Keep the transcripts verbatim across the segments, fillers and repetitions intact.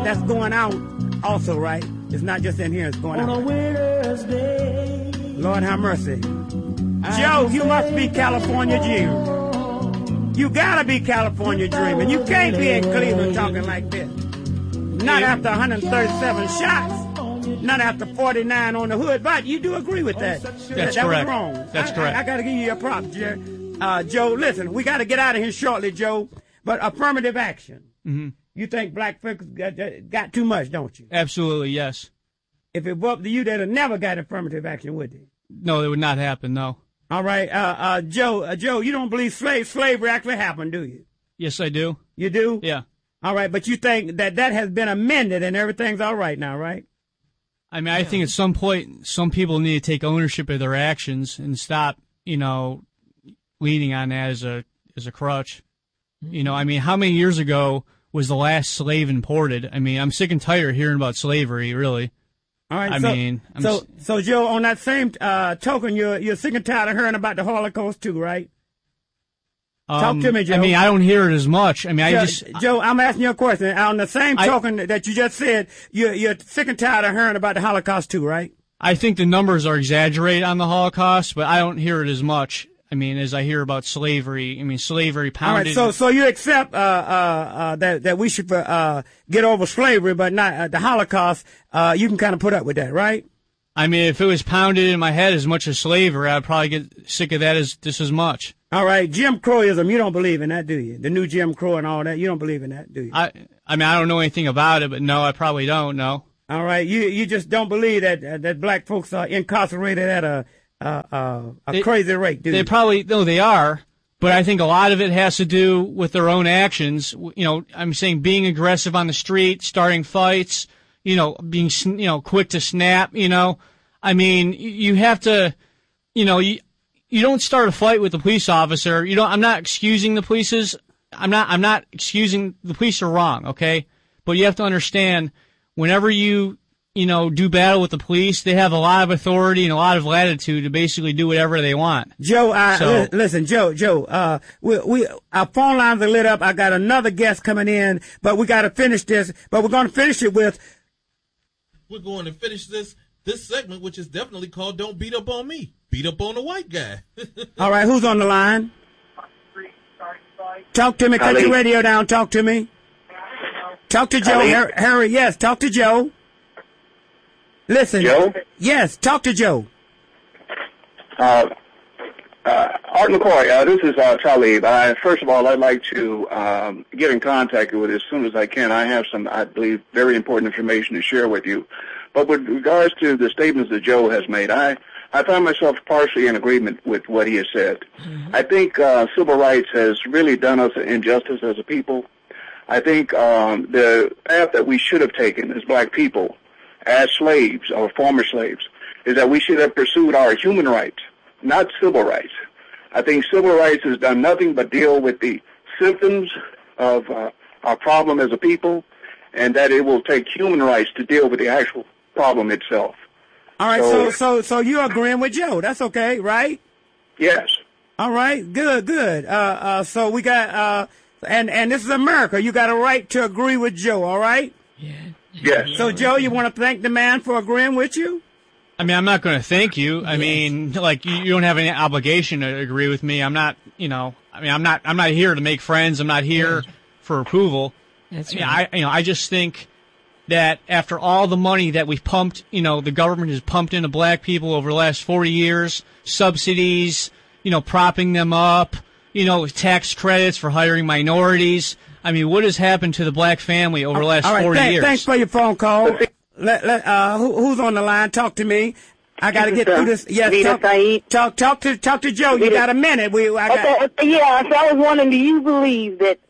that's going out also, right? It's not just in here, it's going out. On a winter's day. Lord have mercy. Joe, you must be California dreaming. You gotta be California dreaming. You can't be in Cleveland talking like this. Not after one hundred thirty-seven shots. Not after forty-nine on the hood. But you do agree with that. That's that, that correct. was wrong. That's I, correct. I, I gotta give you your props, Jerry. Uh, Joe, listen, we gotta get out of here shortly, Joe. But affirmative action. Mm-hmm. You think black folks got, got too much, don't you? Absolutely, yes. If it were up to you, they'd have never got affirmative action, would they? No, it would not happen, no. All right, uh, uh, Joe, uh, Joe, you don't believe slave slavery actually happened, do you? Yes, I do. You do? Yeah. All right, but you think that that has been amended and everything's all right now, right? I mean, I think at some point, some people need to take ownership of their actions and stop, you know, leaning on that as a as a crutch. You know, I mean, how many years ago was the last slave imported? I mean, I'm sick and tired of hearing about slavery, really. All right, I so, mean, I'm so, s- so, Joe, on that same uh, token, you're you're sick and tired of hearing about the Holocaust too, right? um, Talk to me, Joe. I mean, I don't hear it as much. I mean, I Joe, just Joe, I'm asking you a question. On the same I- token that you just said, you're you're sick and tired of hearing about the Holocaust too, right? I think the numbers are exaggerated on the Holocaust, but I don't hear it as much. I mean, as I hear about slavery. I mean, slavery All right, pounded. so so you accept uh, uh, uh, that that we should uh, get over slavery, but not uh, the Holocaust. Uh, you can kind of put up with that, right? I mean, if it was pounded in my head as much as slavery, I'd probably get sick of that as just as much. All right, Jim Crowism, you don't believe in that, do you? The new Jim Crow and all that, you don't believe in that, do you? I I mean, I don't know anything about it, but no, I probably don't. No. All right, you you just don't believe that uh, that black folks are incarcerated at a uh, uh, a They- crazy rate, do They you? probably no, they are, but I think a lot of it has to do with their own actions. You know, I'm saying being aggressive on the street, starting fights. You know, being sn- you know quick to snap. You know, I mean, y- you have to. You know, you you don't start a fight with the police officer. You don't. I'm not excusing the police's. I'm not. I'm not excusing the police are wrong. Okay, but you have to understand whenever you. You know, do battle with the police. They have a lot of authority and a lot of latitude to basically do whatever they want. Joe, I, So- li- listen, Joe, Joe, uh, we, we, our phone lines are lit up. I got another guest coming in, but we got to finish this, but we're going to finish it with, We're going to finish this this segment, which is definitely called "Don't Beat Up on Me." Beat up on the white guy. all right, who's on the line? Talk to me. Cut Ali. your radio down. Talk to me. Talk to Joe. Ali. Harry, Harry, yes, talk to Joe. Listen. Joe? Yes, talk to Joe. Uh, uh, Art McCoy, uh, this is uh, Talib. I, first of all, I'd like to um, get in contact with you as soon as I can. I have some, I believe, very important information to share with you. But with regards to the statements that Joe has made, I, I find myself partially in agreement with what he has said. Mm-hmm. I think uh, civil rights has really done us an injustice as a people. I think um, the path that we should have taken as black people, as slaves or former slaves, is that we should have pursued our human rights, not civil rights. I think civil rights has done nothing but deal with the symptoms of uh, our problem as a people, and that it will take human rights to deal with the actual problem itself. All right, so, So- so, so you're agreeing with Joe. That's okay, right? Yes. All right, good, good. Uh, uh, so we got, uh, and, and this is America. You got a right to agree with Joe, all right? Yes. So, Joe, you want to thank the man for agreeing with you? I mean, I'm not going to thank you. I mean, like you, you don't have any obligation to agree with me. I'm not, you know, I mean, I'm not, I'm not here to make friends. I'm not here for approval. That's I mean, right. I, you know, I just think that after all the money that we've pumped, you know, the government has pumped into black people over the last forty years, subsidies, you know, propping them up, you know, tax credits for hiring minorities. I mean, what has happened to the black family over the last All right, forty thank, years? thanks for your phone call. Let, let, uh, who, who's on the line? Talk to me. I got to get through this. Yes, Rita talk, Said. talk, talk to, talk to Joe. You Rita- got a minute. We, I got, Okay, okay, yeah, so I was wondering, do you believe that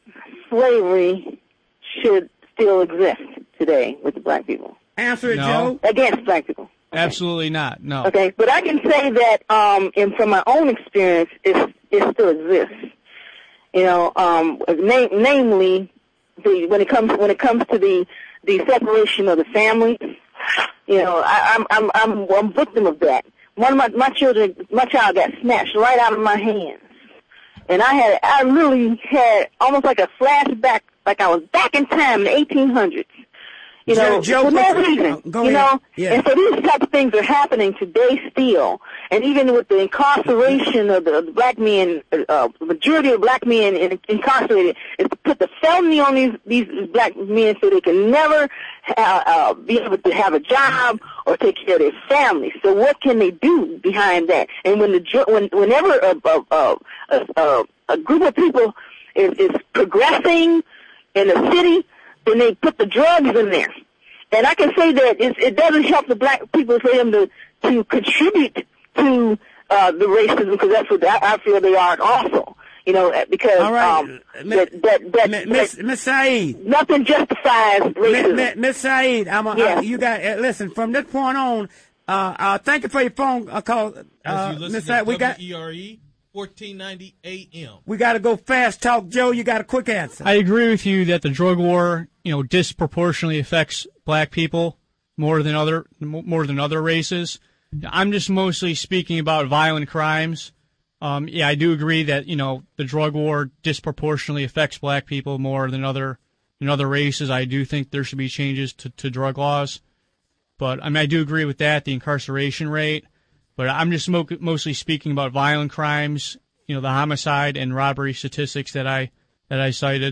slavery should still exist today with the black people? Answer it, No. Joe. Against black people? Okay. Absolutely not. No. Okay, but I can say that, um, and from my own experience, it, it still exists. You know, um, na- namely, the, when it comes when it comes to the the separation of the family. You know, I, I'm I'm I'm I'm a victim of that. One of my my children, my child got snatched right out of my hands, and I had I really had almost like a flashback, like I was back in time in the eighteen hundreds. You know, Joe, for no reason, uh, go you ahead. know, Yeah. and so these type of things are happening today still, and even with the incarceration of the, of the black men, uh, the majority of black men in, incarcerated is to put the felony on these these black men so they can never uh, uh, be able to have a job or take care of their families. So what can they do behind that? And when the ju- when whenever a a, a, a, a group of people is, is progressing in a city, then they put the drugs in there. And I can say that it, it doesn't help the black people for them to, to contribute to uh, the racism, because that's what I, I feel they are also. You know, because All right. um, that, that, that, Miss that Miss Saeed. nothing justifies racism. Miss Saeed, I'm a, Yes. uh, you got uh, listen from this point on. Uh, uh, thank you for your phone uh, call, As uh, you listen Miss to Saeed. We got W E R E fourteen ninety A M. we got to go fast. Talk, Joe. You got a quick answer. I agree with you that the drug war, you know, disproportionately affects black people more than other more than other races. I'm just mostly speaking about violent crimes. Um, yeah, I do agree that, you know, the drug war disproportionately affects black people more than other than other races. I do think there should be changes to, to drug laws. But I mean, I do agree with that, the incarceration rate. But I'm just mo- mostly speaking about violent crimes, you know, the homicide and robbery statistics that I that I cited.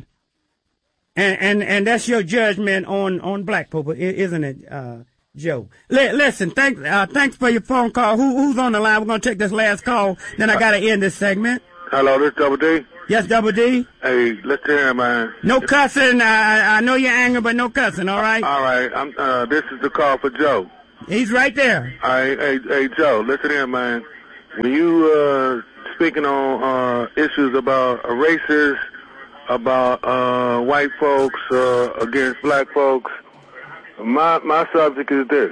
And and and that's your judgment on on black people, i- isn't it, uh, Joe? L- listen, thanks uh, thanks for your phone call. Who who's on the line? We're gonna take this last call. Then I gotta end this segment. Hello, this is Double D. Yes, Double D. Hey, listen here, man. No cussing. I I know you're angry, but no cussing. All right. All right, I'm. Uh, this is the call for Joe. He's right there. All right, hey, hey, Joe, listen here, man. When you uh speaking on uh issues about uh, racist, about uh white folks uh, against black folks, my my subject is this: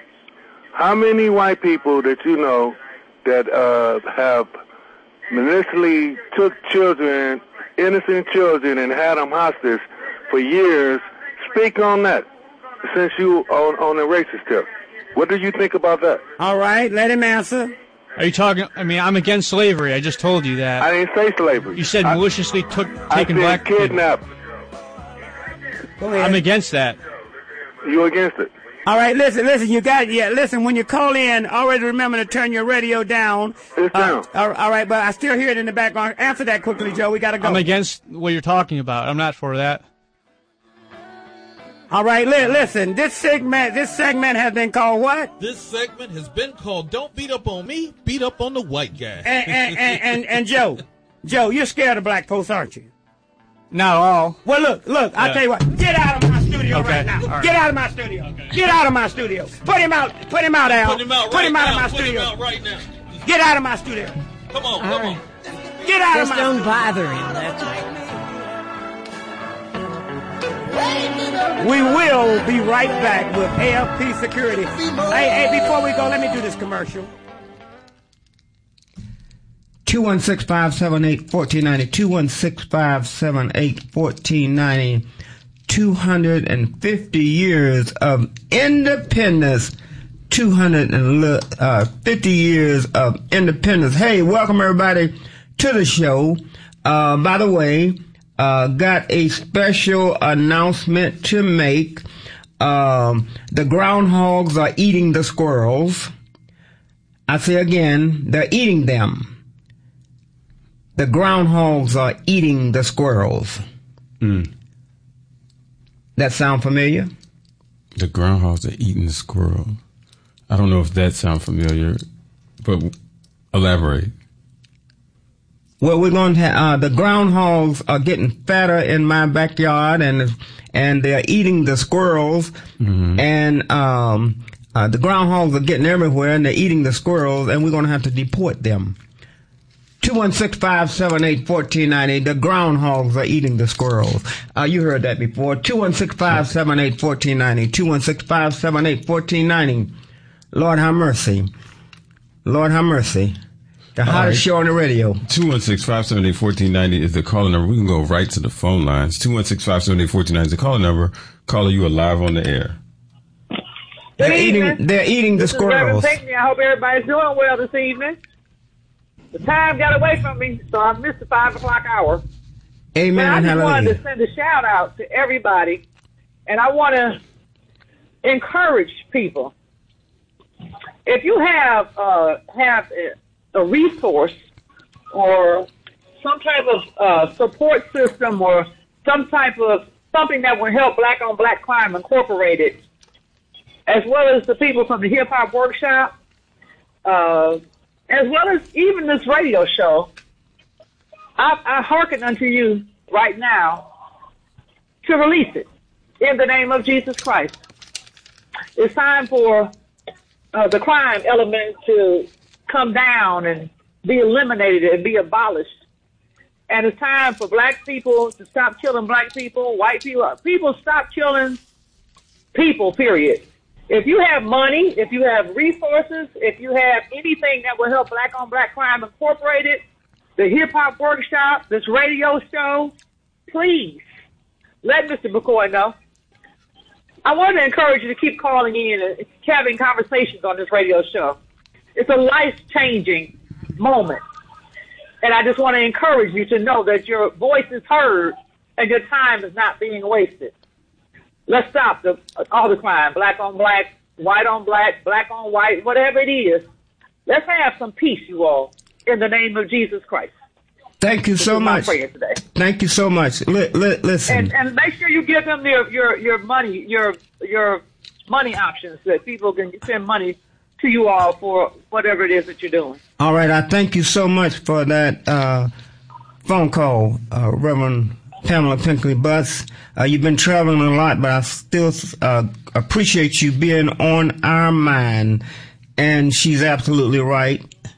how many white people that you know that uh have maliciously took children, innocent children, and had them hostage for years? Speak on that, since you on on the racist tip. What do you think about that? All right, let him answer. Are you talking? I mean, I'm against slavery. I just told you that. I didn't say slavery. You said I, maliciously took I taking said black people. kidnap. Go ahead. I'm against that. You against it? All right, listen, listen. You got yeah. Listen, when you call in, always remember to turn your radio down. It's down. Uh, all, all right, but I still hear it in the background. Answer that quickly, Joe. We gotta go. I'm against what you're talking about. I'm not for that. All right, li- listen. This segment, this segment has been called what? This segment has been called "Don't Beat Up on Me, Beat Up on the White Guy." And and and, and, and Joe, Joe, you're scared of black folks, aren't you? Not all. Well, look, look. I'll Yeah. tell you what. Get out of my studio Okay. right now. All right. Get out of my studio. Get out of my studio. Put him out. Put him out, Al. Put him out Put right him out now. of my Put studio. him out right now. Get out of my studio. Come on, come on. Get out Just of my. don't bother him. That's all. We will be right back with A F P Security. Hey, hey, before we go, let me do this commercial. two one six, five seven eight, one four nine zero. two one six, five seven eight, one four nine zero. two hundred fifty years of independence. two hundred fifty years of independence. Hey, welcome everybody to the show. Uh, by the way, uh, got a special announcement to make. Um, the groundhogs are eating the squirrels. I say again, they're eating them. The groundhogs are eating the squirrels. Mm. That sound familiar? The groundhogs are eating the squirrel. I don't know if that sounds familiar, but elaborate. Well, we're going to have, uh, the groundhogs are getting fatter in my backyard, and and they're eating the squirrels, Mm-hmm. and um, uh, the groundhogs are getting everywhere, and they're eating the squirrels, and we're going to have to deport them. two one six, five seven eight, one four nine zero. The groundhogs are eating the squirrels. Uh, you heard that before. two one six, five seven eight, one four nine zero. two one six, five seven eight, one four nine zero. Lord have mercy. Lord have mercy. The All hottest right. show on the radio. two one six, five seven eight, one four nine zero is the caller number. We can go right to the phone lines. two one six, five seven eight, one four nine zero is the caller number. Caller, you are live on the air. They're Good eating, evening. they're eating the This is Reverend squirrels. Pinckney. I hope everybody's doing well this evening. The time got away from me, so I missed the five o'clock hour. Amen But I and just wanted hallelujah. to send a shout out to everybody, and I want to encourage people. If you have uh, have a, a resource or some type of uh, support system or some type of something that will help Black on Black Crime Incorporated, as well as the people from the Hip Hop Workshop, uh, as well as even this radio show, I, I hearken unto you right now to release it in the name of Jesus Christ. It's time for uh, the crime element to come down and be eliminated and be abolished. And it's time for Black people to stop killing Black people, white people. People stop killing people, period. If you have money, if you have resources, if you have anything that will help Black on Black Crime Incorporated, the Hip Hop Workshop, this radio show, please let Mister McCoy know. I want to encourage you to keep calling in and having conversations on this radio show. It's a life-changing moment. And I just want to encourage you to know that your voice is heard and your time is not being wasted. Let's stop the, all the crime, Black on Black, white on Black, Black on white, whatever it is. Let's have some peace, you all, in the name of Jesus Christ. Thank you this so much. Today. Thank you so much. L- li- listen, and, and make sure you give them your your your money your your money options so that people can send money to you all for whatever it is that you're doing. All right, I thank you so much for that uh, phone call, uh, Reverend Pamela Pinkley Butts. Uh, you've been traveling a lot, but I still uh, appreciate you being on our mind. And she's absolutely right.